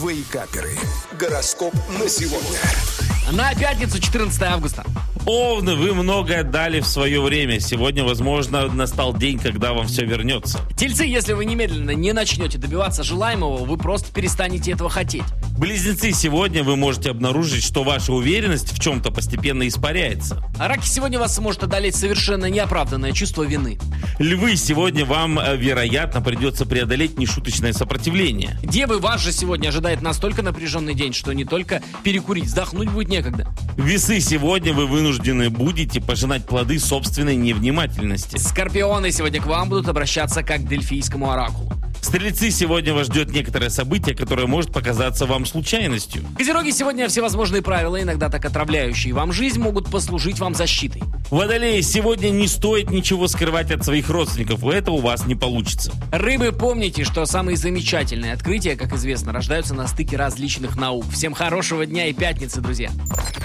Вейкаперы. Гороскоп на сегодня. На пятницу, 14 августа. Овны, вы многое дали в свое время. Сегодня, возможно, настал день, когда вам все вернется. Тельцы, если вы немедленно не начнете добиваться желаемого, вы просто перестанете этого хотеть. Близнецы, сегодня вы можете обнаружить, что ваша уверенность в чем-то постепенно испаряется. А раки, сегодня вас может одолеть совершенно неоправданное чувство вины. Львы, сегодня вам, вероятно, придется преодолеть нешуточное сопротивление. Девы, вас же сегодня ожидает настолько напряженный день, что не только перекурить, вздохнуть будет некогда. Весы, сегодня вы вынуждены будете пожинать плоды собственной невнимательности. Скорпионы, сегодня к вам будут обращаться как к дельфийскому оракулу. Стрельцы, сегодня вас ждет некоторое событие, которое может показаться вам случайностью. Козероги, сегодня всевозможные правила, иногда так отравляющие вам жизнь, могут послужить вам защитой. Водолеи, сегодня не стоит ничего скрывать от своих родственников, это у вас не получится. Рыбы, помните, что самые замечательные открытия, как известно, рождаются на стыке различных наук. Всем хорошего дня и пятницы, друзья.